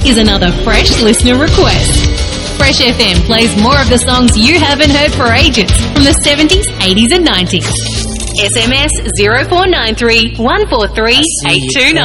is another Fresh listener request. Fresh FM plays more of the songs you haven't heard for ages from the 70s, 80s and 90s. SMS 0493 143 829.